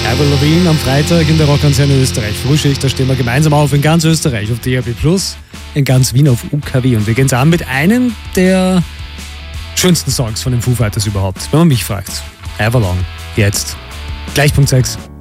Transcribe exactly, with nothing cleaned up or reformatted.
Avril Lavigne am Freitag in der Rockantenne Österreich. Frühschicht, da stehen wir gemeinsam auf in ganz Österreich auf D A B plus, in ganz Wien auf U K W. Und wir gehen es an mit einem der schönsten Songs von den Foo Fighters überhaupt, wenn man mich fragt. Everlong, jetzt. Gleich Punkt sechs.